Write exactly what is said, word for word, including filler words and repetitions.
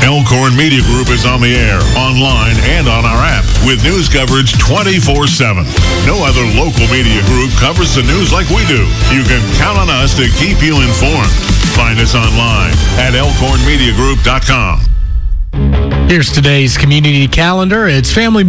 Elkhorn Media Group is on the air, online, and on our app with news coverage twenty-four seven. No other local media group covers the news like we do. You can count on us to keep you informed. Find us online at elkhorn media group dot com. Here's today's community calendar. It's Family